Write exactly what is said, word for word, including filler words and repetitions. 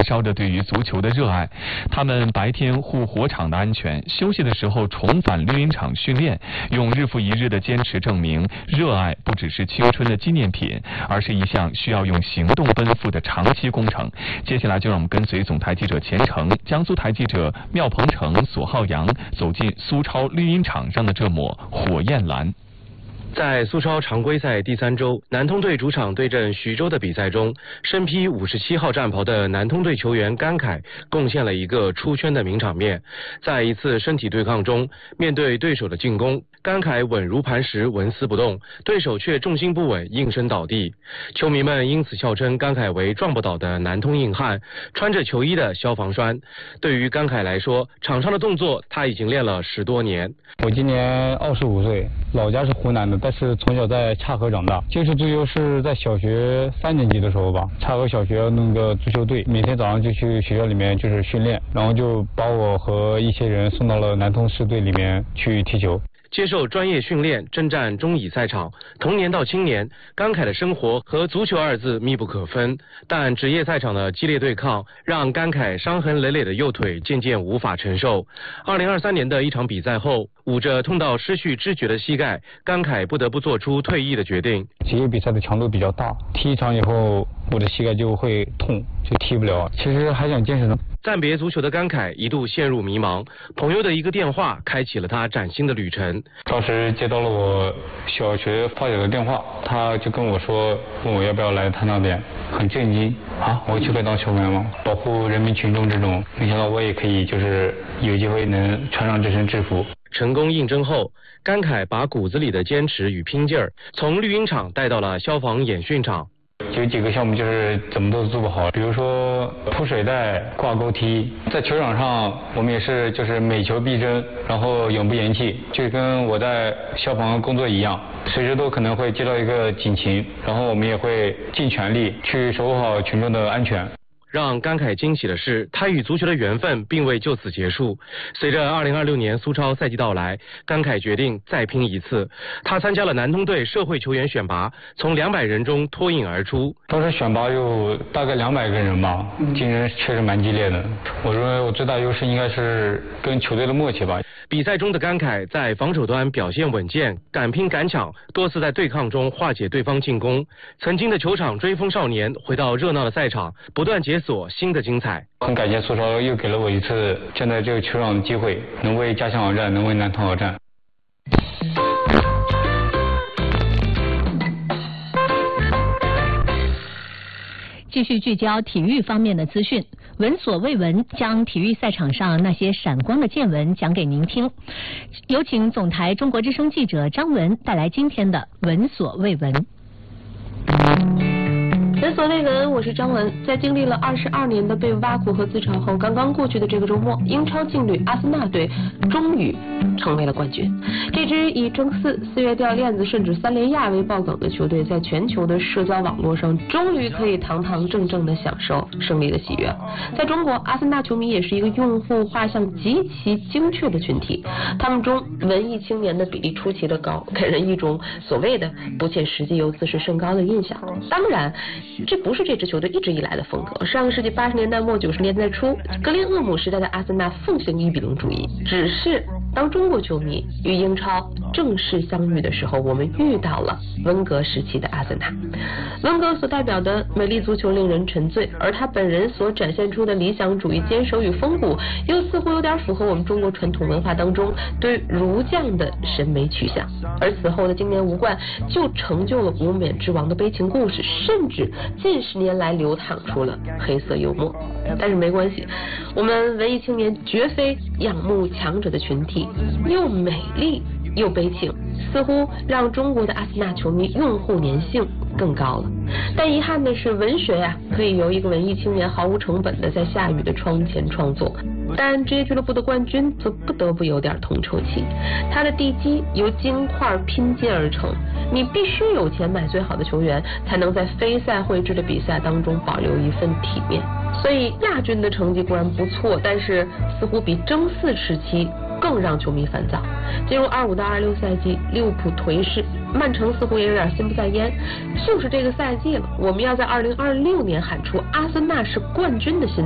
烧着对于足球的热爱。他们白天护火场的安全，休息的时候重返绿茵场训练，用日复一日的坚持证明，热爱不只是青春的纪念品，而是一项需要用行动奔赴的长期工程。接下来就让我们跟随总台记者钱程、江苏台记者廖鹏程、索浩洋走进苏超绿茵场上的这抹火焰蓝。 在苏超常规赛第三周，南通队主场对阵徐州的比赛中，身披五十七号战袍的南通队球员甘凯贡献了一个出圈的名场面。在一次身体对抗中，面对对手的进攻，甘凯稳如磐石，纹丝不动，对手却重心不稳，应声倒地。球迷们因此笑称甘凯为撞不倒的南通硬汉，穿着球衣的消防栓。对于甘凯来说，场上的动作他已经练了十多年。 我今年二十五岁，老家是湖南的，但是从小在洽河长大。接触足球是在小学三年级的时候吧，洽河小学弄个足球队，每天早上就去学校里面就是训练，然后就把我和一些人送到了南通市队里面去踢球。 接受专业训练，征战中乙赛场。童年到青年，甘凯的生活和足球二字密不可分。但职业赛场的激烈对抗，让甘凯伤痕累累的右腿渐渐无法承受。二零二三年的一场比赛后，捂着痛到失去知觉的膝盖，甘凯不得不做出退役的决定。 职业比赛的强度比较大，踢一场以后，我的膝盖就会痛，就踢不了。其实还想坚持呢。 暂别足球的甘凯一度陷入迷茫，朋友的一个电话开启了他崭新的旅程。 当时接到了我小学发小的电话，他就跟我说，问我要不要来他那边，很震惊啊！我就会当球员吗？保护人民群众这种，没想到我也可以，就是有机会能穿上这身制服。 成功应征后，甘凯把骨子里的坚持与拼劲儿，从绿茵场带到了消防演训场。 有几个项目就是怎么都做不好，比如说铺水带、挂钩踢。在球场上，我们也是就是每球必争，然后永不言弃，就跟我在消防工作一样，随时都可能会接到一个警情，然后我们也会尽全力去守护好群众的安全。 让甘凯惊喜的是，他与足球的缘分并未就此结束。随着二零二六年苏超赛季到来，甘凯决定再拼一次。他参加了南通队社会球员选拔，从两百人中脱颖而出。 当时选拔有大概两百个人吧，竞争确实蛮激烈的。我认为我最大优势应该是跟球队的默契吧。 比赛中的甘凯在防守端表现稳健，敢拼敢抢，多次在对抗中化解对方进攻。曾经的球场追风少年回到热闹的赛场，不断解锁新的精彩。 很感谢苏超又给了我一次站在这个球场的机会，能为家乡而战，能为南通而战。 继续聚焦体育方面的资讯，闻所未闻，将体育赛场上那些闪光的见闻讲给您听。有请总台中国之声记者张文带来今天的闻所未闻。 闻所未闻，我是张文。在经历了二十二年的被挖苦和自嘲后，刚刚过去的这个周末，英超劲旅阿森纳队终于成为了冠军。这支以争四、四月掉链子甚至三连亚为爆梗的球队，在全球的社交网络上终于可以堂堂正正的享受胜利的喜悦。在中国，阿森纳球迷也是一个用户画像极其精确的群体，他们中文艺青年的比例出奇的高，给人一种所谓的不切实际又自视甚高的印象。当然，这不是这支球队一直以来的风格。上个世纪八十年代末九十年代初，格林厄姆时代的阿森纳奉行一比零主义。只是当中国球迷与英超正式相遇的时候，我们遇到了温格时期的阿森纳。温格所代表的美丽足球令人沉醉，而他本人所展现出的理想主义坚守与风骨，又似乎有点符合我们中国传统文化当中对儒将的审美取向。而此后的今年无冠，就成就了无冕之王的悲情故事，甚至近十年来流淌出了黑色幽默。但是没关系，我们文艺青年绝非仰慕强者的群体，又美丽又悲情，似乎让中国的阿森纳球迷用户粘性更高了。但遗憾的是，文学呀、啊，可以由一个文艺青年毫无成本的在下雨的窗前创作，但职业俱乐部的冠军则不得不有点铜臭气。他的地基由金块拼接而成，你必须有钱买最好的球员，才能在非赛会制的比赛当中保留一份体面。所以亚军的成绩固然不错，但是似乎比争四时期更让球迷烦躁。进入二五到二六赛季，利物浦颓势，曼城似乎也有点心不在焉。就是这个赛季了，我们要在二零二六年喊出阿森纳是冠军的心